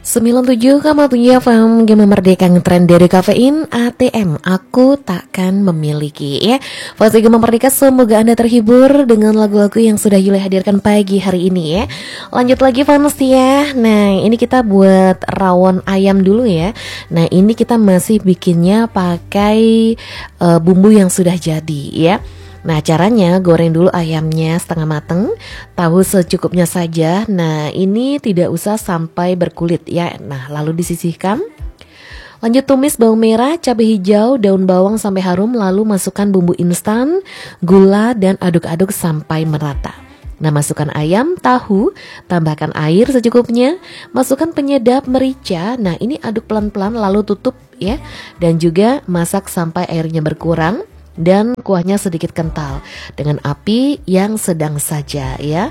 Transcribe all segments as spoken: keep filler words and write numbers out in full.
sembilan puluh tujuh koma tujuh F M Game Merdeka, ngetren dari kafein A T M, aku takkan memiliki ya. Fase Game Merdeka, semoga Anda terhibur dengan lagu-lagu yang sudah Yuli hadirkan pagi hari ini ya. Lanjut lagi fans ya. Nah ini kita buat rawon ayam dulu ya. Nah ini kita masih bikinnya pakai uh, bumbu yang sudah jadi ya. Nah caranya, goreng dulu ayamnya setengah mateng, tahu secukupnya saja. Nah ini tidak usah sampai berkulit ya. Nah lalu disisihkan. Lanjut tumis bawang merah, cabai hijau, daun bawang sampai harum. Lalu masukkan bumbu instan, gula, dan aduk-aduk sampai merata. Nah masukkan ayam, tahu, tambahkan air secukupnya, masukkan penyedap merica. Nah ini aduk pelan-pelan lalu tutup ya. Dan juga masak sampai airnya berkurang dan kuahnya sedikit kental dengan api yang sedang saja ya.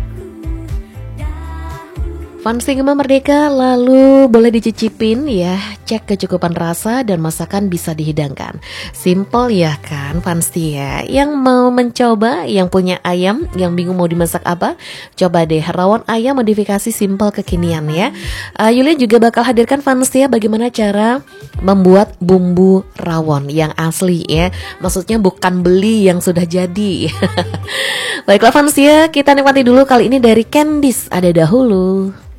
Fans Game Merdeka, lalu boleh dicicipin ya, cek kecukupan rasa dan masakan bisa dihidangkan. Simple ya kan fans ya. Yang mau mencoba, yang punya ayam, yang bingung mau dimasak apa, coba deh rawon ayam modifikasi simple kekinian ya. uh, Yulia juga bakal hadirkan fans ya bagaimana cara membuat bumbu rawon yang asli ya. Maksudnya bukan beli yang sudah jadi. Baiklah fans ya, kita nikmati dulu kali ini dari Candice, Ada Dahulu.